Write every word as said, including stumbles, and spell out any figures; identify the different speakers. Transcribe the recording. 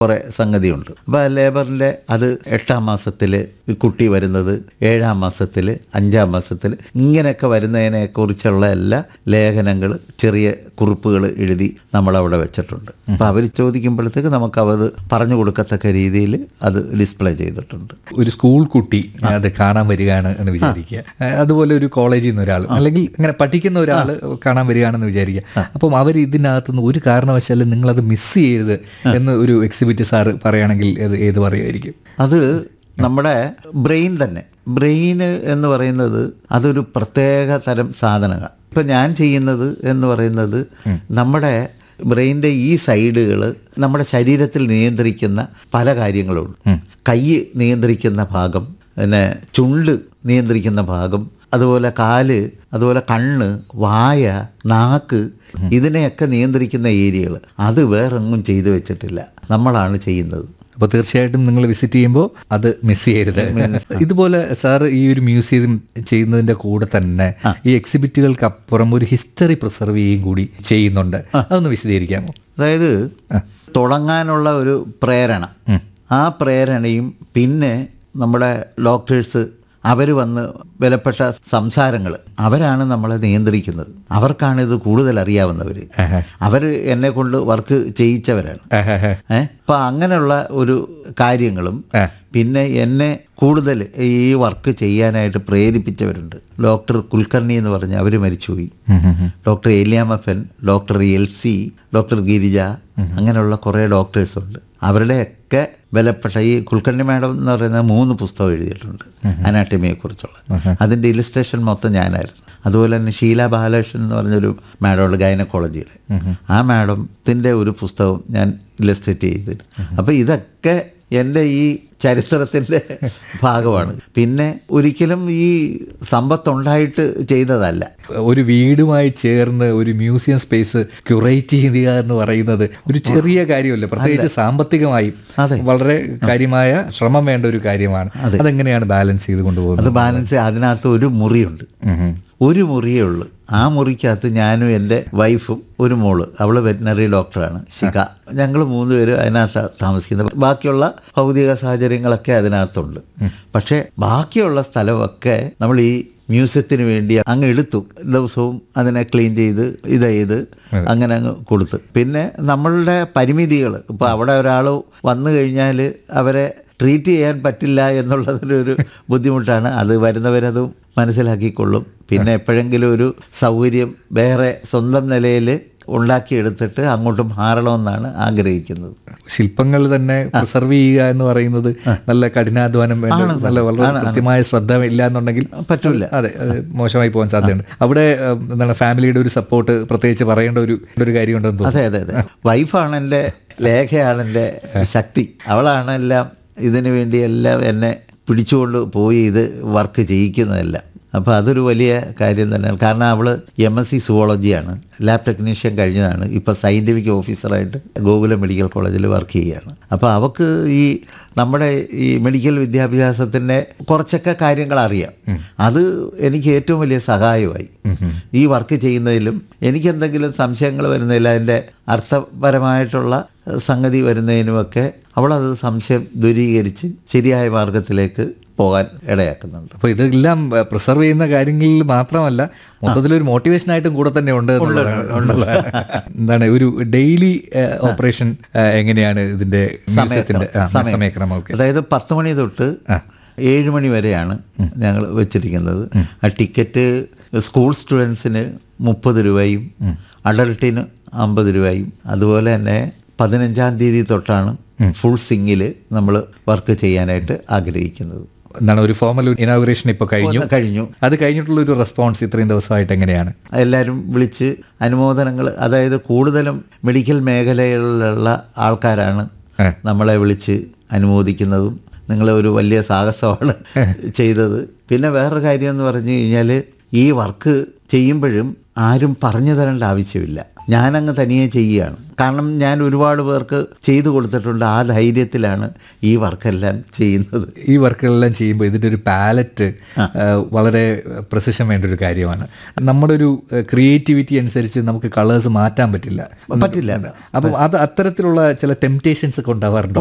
Speaker 1: കുറേ സംഗതിയുണ്ട്. അപ്പോൾ ലേബറിൻ്റെ അത് എട്ടാം മാസത്തിൽ കുട്ടി വരുന്നത്, ഏഴാം മാസത്തിൽ, അഞ്ചാം മാസത്തിൽ, ഇങ്ങനെയൊക്കെ വരുന്നതിനെക്കുറിച്ചുള്ള എല്ലാ ലേഖനങ്ങൾ, ചെറിയ കുറിപ്പുകൾ എഴുതി നമ്മളവിടെ വെച്ചിട്ടുണ്ട്. അപ്പോൾ അവർ ചോദിക്കുമ്പോഴത്തേക്ക് നമുക്ക് അത് പറഞ്ഞു കൊടുക്കത്തക്ക രീതിയിൽ അത് ഡിസ്പ്ലേ ചെയ്തിട്ടുണ്ട്.
Speaker 2: ഒരു സ്കൂൾ കുട്ടി അത് കാണാൻ വരികയാണ് എന്ന് വിചാരിക്കുക, അതുപോലെ ഒരു കോളേജിൽ നിന്ന് ഒരാൾ അല്ലെങ്കിൽ അങ്ങനെ പഠിക്കുന്ന ഒരാൾ കാണാൻ വരികയാണെന്ന് വിചാരിക്കുക. അപ്പം അവർ ഇതിനകത്തുനിന്ന് ഒരു കാരണവശാലും നിങ്ങളത് മിസ് ചെയ്യരുത് എന്ന് ഒരു എക്സിബിറ്റ് സാറ് പറയുകയാണെങ്കിൽ അത് ഏത് പറയുമായിരിക്കും?
Speaker 1: അത് നമ്മുടെ ബ്രെയിൻ തന്നെ. ബ്രെയിന് എന്ന് പറയുന്നത് അതൊരു പ്രത്യേക തരം സാധനമാണ്. ഇപ്പം ഞാൻ ചെയ്യുന്നത് എന്ന് പറയുന്നത് നമ്മുടെ ബ്രെയിൻ്റെ ഈ സൈഡുകൾ നമ്മുടെ ശരീരത്തിൽ നിയന്ത്രിക്കുന്ന പല കാര്യങ്ങളുണ്ട്. കൈ നിയന്ത്രിക്കുന്ന ഭാഗം, പിന്നെ ചുണ്ട് നിയന്ത്രിക്കുന്ന ഭാഗം, അതുപോലെ കാല്, അതുപോലെ കണ്ണ്, വായ, നാക്ക്, ഇതിനെയൊക്കെ നിയന്ത്രിക്കുന്ന ഏരിയകൾ അത് വേറെങ്ങും ചെയ്തു വെച്ചിട്ടില്ല, നമ്മളാണ് ചെയ്യുന്നത്.
Speaker 2: അപ്പോൾ തീർച്ചയായിട്ടും നിങ്ങൾ വിസിറ്റ് ചെയ്യുമ്പോൾ അത് മിസ് ചെയ്യരുത്. ഇതുപോലെ സാർ ഈ ഒരു മ്യൂസിയം ചെയ്യുന്നതിൻ്റെ കൂടെ തന്നെ ഈ എക്സിബിറ്റുകൾക്ക് അപ്പുറം ഒരു ഹിസ്റ്ററി പ്രിസർവ് ചെയ്യുകയും കൂടി ചെയ്യുന്നുണ്ട്. അതൊന്ന് വിശദീകരിക്കാമോ?
Speaker 1: അതായത് തുടങ്ങാനുള്ള ഒരു പ്രേരണ, ആ പ്രേരണയും പിന്നെ നമ്മുടെ ഡോക്ടേഴ്സ് അവർ വന്ന് വിലപ്പെട്ട സംസാരങ്ങൾ, അവരാണ് നമ്മളെ നിയന്ത്രിക്കുന്നത്. അവർക്കാണിത് കൂടുതൽ അറിയാവുന്നവർ. അവർ എന്നെ കൊണ്ട് വർക്ക് ചെയ്യിച്ചവരാണ്. ഏഹ് അപ്പം അങ്ങനെയുള്ള ഒരു കാര്യങ്ങളും പിന്നെ എന്നെ കൂടുതൽ ഈ വർക്ക് ചെയ്യാനായിട്ട് പ്രേരിപ്പിച്ചവരുണ്ട്. ഡോക്ടർ കുൽക്കർണി എന്ന് പറഞ്ഞ അവർ മരിച്ചുപോയി. Doctor ഏലിയാമഫൻ, doctor L C, doctor Girija, അങ്ങനെയുള്ള കുറേ ഡോക്ടേഴ്സുണ്ട്. അവരുടെയൊക്കെ വിലപ്പെട്ട ഈ കുൽക്കർണി മാഡം എന്ന് പറയുന്ന മൂന്ന് പുസ്തകം എഴുതിയിട്ടുണ്ട് അനാട്ടമിയെക്കുറിച്ചുള്ള. അതിൻ്റെ ഇലിസ്ട്രേഷൻ മൊത്തം ഞാനായിരുന്നു. അതുപോലെ തന്നെ ഷീല ബാലകൃഷ്ണൻ എന്ന് പറഞ്ഞൊരു മാഡമുണ്ട് ഗൈനക്കോളജിയുടെ. ആ മാഡത്തിൻ്റെ ഒരു പുസ്തകം ഞാൻ ഇലസ്ട്രേറ്റ് ചെയ്തിരുന്നു. അപ്പോൾ ഇതൊക്കെ എൻ്റെ ഈ ചരിത്രത്തിൻ്റെ ഭാഗമാണ്. പിന്നെ ഒരിക്കലും ഈ സമ്പത്തുണ്ടായിട്ട് ചെയ്തതല്ല.
Speaker 2: ഒരു വീടുമായി ചേർന്ന് ഒരു മ്യൂസിയം സ്പേസ് ക്യൂറേറ്റ് ചെയ്യുക എന്ന് പറയുന്നത് ഒരു ചെറിയ കാര്യമല്ല, പ്രത്യേകിച്ച് സാമ്പത്തികമായി വളരെ കാര്യമായ ശ്രമം വേണ്ട ഒരു കാര്യമാണ്. അതെങ്ങനെയാണ് ബാലൻസ് ചെയ്ത് കൊണ്ടുപോകുന്നത്?
Speaker 1: അത് ബാലൻസ്, അതിനകത്ത് ഒരു മുറിയുണ്ട്, ഒരു മുറിയേ ഉള്ളൂ. ആ മുറിക്കകത്ത് ഞാനും എൻ്റെ വൈഫും ഒരു മോള്, അവൾ വെറ്റിനറി ഡോക്ടറാണ്, ശിഖ, ഞങ്ങൾ മൂന്ന് പേര് അതിനകത്ത് താമസിക്കുന്നത്. ബാക്കിയുള്ള ഭൗതിക സാഹചര്യങ്ങളൊക്കെ അതിനകത്തുണ്ട്. പക്ഷേ ബാക്കിയുള്ള സ്ഥലമൊക്കെ നമ്മൾ ഈ മ്യൂസിയത്തിന് വേണ്ടി അങ്ങ് എടുത്തു. ദിവസവും അതിനെ ക്ലീൻ ചെയ്ത് ഇത് ചെയ്ത് അങ്ങനെ അങ്ങ് കൊടുത്ത്. പിന്നെ നമ്മളുടെ പരിമിതികൾ, ഇപ്പോൾ അവിടെ ഒരാൾ വന്നു കഴിഞ്ഞാൽ അവരെ ട്രീറ്റ് ചെയ്യാൻ പറ്റില്ല എന്നുള്ളതിലൊരു ബുദ്ധിമുട്ടാണ്. അത് വരുന്നവരതും മനസ്സിലാക്കിക്കൊള്ളും. പിന്നെ എപ്പോഴെങ്കിലും ഒരു സൗകര്യം വേറെ സ്വന്തം നിലയിൽ ഉണ്ടാക്കിയെടുത്തിട്ട് അങ്ങോട്ട് മാറണമെന്നാണ് ആഗ്രഹിക്കുന്നത്.
Speaker 2: ശില്പങ്ങൾ തന്നെ പ്രിസർവ് ചെയ്യുക എന്ന് പറയുന്നത് നല്ല കഠിനാധ്വാനം വേണ്ട, നല്ല വളരെ കൃത്യമായ ശ്രദ്ധ ഇല്ല എന്നുണ്ടെങ്കിൽ പറ്റില്ല. അതെ, മോശമായി പോകാൻ സാധ്യതയുണ്ട്. അവിടെ എന്താണ് ഫാമിലിയുടെ ഒരു സപ്പോർട്ട് പ്രത്യേകിച്ച് പറയേണ്ട ഒരു ഒരു കാര്യമുണ്ടെന്ന് തോന്നുന്നു.
Speaker 1: അതെ അതെ അതെ വൈഫാണ് എൻ്റെ, ലേഖയാണ് എൻ്റെ ശക്തി. അവളാണ് എല്ലാം ഇതിനു വേണ്ടി എല്ലാം എന്നെ പിടിച്ചുകൊണ്ട് പോയി ഇത് വർക്ക് ചെയ്യിക്കുന്നതല്ല. അപ്പോൾ അതൊരു വലിയ കാര്യം തന്നെയാണ്. കാരണം അവൾ M S C സുവോളജിയാണ്, lab technician കഴിഞ്ഞതാണ്, ഇപ്പോൾ സയൻറ്റിഫിക് ഓഫീസറായിട്ട് ഗോകുലം മെഡിക്കൽ കോളേജിൽ വർക്ക് ചെയ്യുകയാണ്. അപ്പോൾ അവൾക്ക് ഈ നമ്മുടെ ഈ മെഡിക്കൽ വിദ്യാഭ്യാസത്തിൻ്റെ കുറച്ചൊക്കെ കാര്യങ്ങൾ അറിയാം. അത് എനിക്ക് ഏറ്റവും വലിയ സഹായമായി ഈ വർക്ക് ചെയ്യുന്നതിലും. എനിക്കെന്തെങ്കിലും സംശയങ്ങൾ വരുന്നതിൽ, അതിൻ്റെ അർത്ഥപരമായിട്ടുള്ള സംഗതി വരുന്നതിനുമൊക്കെ അവളത് സംശയം ദൂരീകരിച്ച് ശരിയായ മാർഗത്തിലേക്ക് പോകാൻ ഇടയാക്കുന്നുണ്ട്.
Speaker 2: അപ്പോൾ ഇതെല്ലാം പ്രിസർവ് ചെയ്യുന്ന കാര്യങ്ങളിൽ മാത്രമല്ല, മൊത്തത്തിലൊരു മോട്ടിവേഷനായിട്ടും കൂടെ തന്നെ ഉണ്ട്. എന്താണ് ഒരു ഡെയിലി ഓപ്പറേഷൻ എങ്ങനെയാണ് ഇതിൻ്റെ സമയത്തിൻ്റെ സമയക്രമമൊക്കെ?
Speaker 1: അതായത് പത്ത് മണി തൊട്ട് ഏഴ് മണി വരെയാണ് ഞങ്ങൾ വെച്ചിരിക്കുന്നത്. ആ ടിക്കറ്റ് സ്കൂൾ സ്റ്റുഡൻസിന് മുപ്പത് രൂപയും അഡൾട്ടിന് അമ്പത് രൂപയും. അതുപോലെ തന്നെ പതിനഞ്ചാം തീയതി തൊട്ടാണ് ഫുൾ സിംഗിൽ നമ്മൾ വർക്ക് ചെയ്യാനായിട്ട് ആഗ്രഹിക്കുന്നത്.
Speaker 2: എന്താണ് ഒരു ഫോമൽ ഇനോഗ്രേഷൻ ഇപ്പോൾ കഴിഞ്ഞു
Speaker 1: കഴിഞ്ഞു
Speaker 2: അത് കഴിഞ്ഞിട്ടുള്ള ഒരു റെസ്പോൺസ് ഇത്രയും ദിവസമായിട്ട് എങ്ങനെയാണ്?
Speaker 1: എല്ലാവരും വിളിച്ച് അനുമോദനങ്ങൾ, അതായത് കൂടുതലും മെഡിക്കൽ മേഖലയിലുള്ള ആൾക്കാരാണ് നമ്മളെ വിളിച്ച് അനുമോദിക്കുന്നതും. നിങ്ങൾ ഒരു വലിയ സാഹസമാണ് ചെയ്തത്. പിന്നെ വേറൊരു കാര്യം എന്ന് പറഞ്ഞു കഴിഞ്ഞാൽ, ഈ വർക്ക് ചെയ്യുമ്പോഴും ആരും പറഞ്ഞു തരേണ്ട ആവശ്യമില്ല. ഞാനങ്ങ് തനിയെ ചെയ്യുകയാണ്. കാരണം ഞാൻ ഒരുപാട് പേർക്ക് ചെയ്തു കൊടുത്തിട്ടുണ്ട്. ആ ധൈര്യത്തിലാണ് ഈ വർക്കെല്ലാം ചെയ്യുന്നത്.
Speaker 2: ഈ വർക്കുകളെല്ലാം ചെയ്യുമ്പോൾ ഇതിൻ്റെ ഒരു പാലറ്റ് വളരെ പ്രസിഷൻ വേണ്ട ഒരു കാര്യമാണ്. നമ്മുടെ ഒരു ക്രിയേറ്റിവിറ്റി അനുസരിച്ച് നമുക്ക് കളേഴ്സ് മാറ്റാൻ പറ്റില്ല
Speaker 1: പറ്റില്ല.
Speaker 2: അപ്പം അത് അത്തരത്തിലുള്ള ചില ടെംപ്റ്റേഷൻസ് ഒക്കെ ഉണ്ടാവാറുണ്ട്.